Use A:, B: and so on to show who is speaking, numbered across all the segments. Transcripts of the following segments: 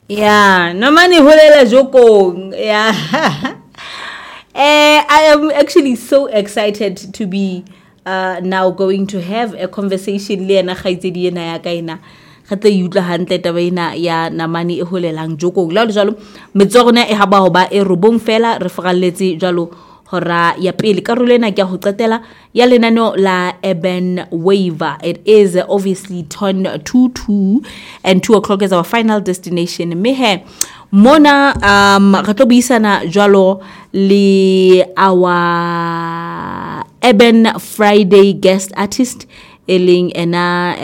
A: Yeah, namane holela jokong. Yeah. I am actually so excited to be now going to have a conversation le ena khaitsedi ena ya kaina. Gate yutla hantle taba ena ya namane e holelang jokong. La jalo metsogona e haba hoba e robong fela re fagalletse jalo hora ya pele karolo ena ke go qetela ya lenano la Urban Waiver. It is obviously turn 2 and 2 o'clock is our final destination. Mehe mona re tlo buisana jalo le our Urban Friday guest artist eling ena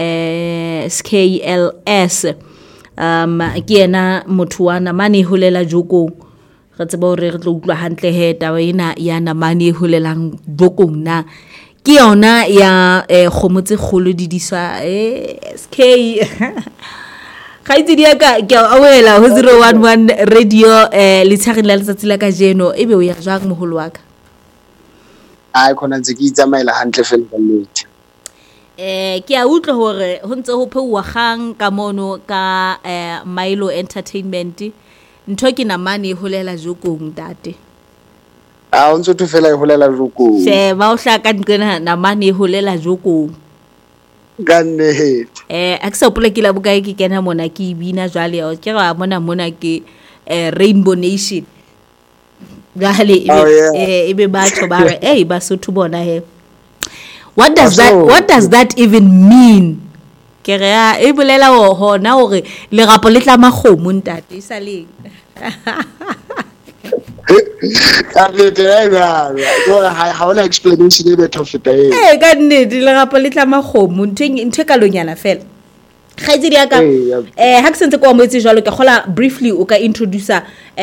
A: SKLS ke ena motho wa namane holela jokong re tseba hore re tlo utlwa hantle he taba ena ya namane holelang jokong na ke yona ya khomotse kholo didiswa SK Khaitsi dia ka ke a wela ho 011 radio le tshageng la letsatsi la ka jeno ebe o ya jang moholo wa ka
B: ai khona ntse ke itsamaela hantle fela ka nnete
A: ke a utlwa hore ho ntse ho pheuwa gang ka mono ka Milo Entertainment ntho ke namane e holela jokong tate
B: o ntse tu fela e holela jokong
A: se ba o hlaka nqena namane e holela jokong
B: ka nnete
A: a ke sa opole ke la bokae ke kena mona ke bina jwale o ke ga mona ke Rainbow Nation jale ebe batho ba re ba sotho bona he what does that even mean ke re e bolela hona hore le gapo le tla makgomo ntate isa leng
B: ka nnete ha ona explanation e betho feta e
A: ka nnete le gapo le tla makgomo nthe ka lonyana fela khaitsi dia ka ha ke sentse kwa moetse jalo ke gola briefly o ka introduce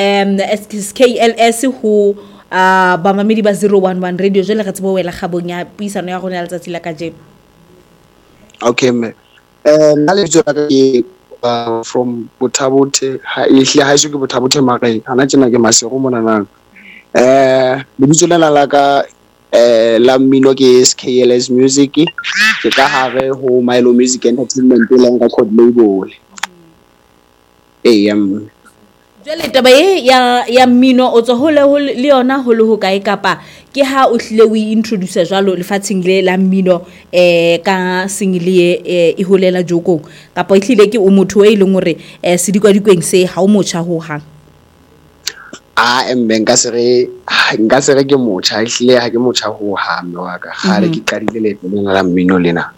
A: SKLS ho ba mamedi ba 011 radio jele ga tsebo wela gabong ya puisano ya rona ya letsatsi la ka jeno
B: okay me nna le tsona ke from Botabote ha ihle ha se ke Botabote mare hana tsena ke masego mona nang le bitsolela la ka la mmino ke SKLS Music ke ka hare ho Milo Music Entertainment le record label
A: jwale taba ya mmino o tso hole le yona ho le ho kae kapa ke ha o hlile o introduce jwalo lefatsheng le la mmino ka single e holela jokong kapa e hlile ke o motho e leng hore se dikwa dikweng se ha o motsha ho hang
B: nka se re ke motsha hlile ha ke motsha ho hang wa ka gare ke qadile le teng la mmino lena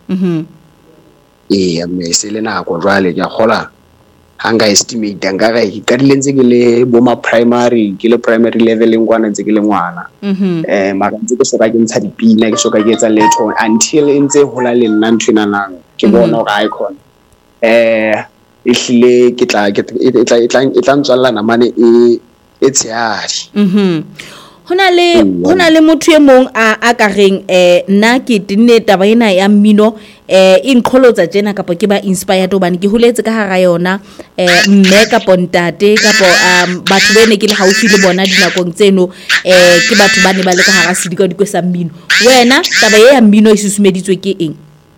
B: mme se le nako jwale ke gola hanga estimate nga ga ke kadile ntse ke le bo ma primary ke le primary level ngwana ntse ke le ngwana mara ntse ke soka ke ntsha dipina ke soka ke etsa letho until ntse hola le nna nthwena nang ke bona ga icon ehlile ke tla ntswalla namane e tsheadi
A: hona le motho e mong a ka reng nna ke tinne taba ena ya mmino inqholotsa tjena kapa ke ba inspired hobane ke holetse ka hara yona mme ka pontate kapo batho bene ke le haufi le bona dinakong tseno ke batho ba ne ba le ka hara sedika dikwe sa mmino wena taba ya mmino e susumeditswe ke eng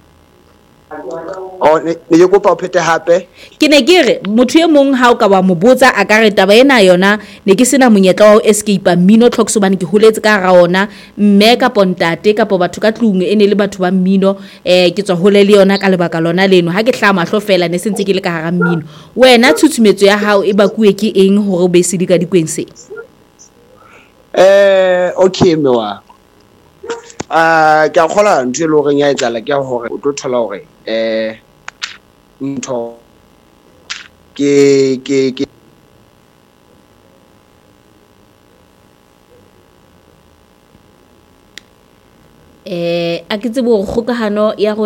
B: ne ke kopa o phete hape
A: ke ne ke re motho e mong ha o ka wa mobotsa a ka re taba ena yona ne ke sena monyetla wa escape mmino tlhokso bane ke holetse ka hara ona mme ka pontate kapo batho ka tlung ene le batho ba mmino ke tswa hole le yona ka lebaka lona leno ha ke hla mahlo fela ne sentse ke le ka hara mmino wena tshutshumetso ya hao e bakuwe ke eng hore o be sedika dikweng se
B: okay mewa ke a khola ntwe le hore ya etsala ke hore o tlo thola hore ntho ke
A: a ke tsebo go kgokahano ya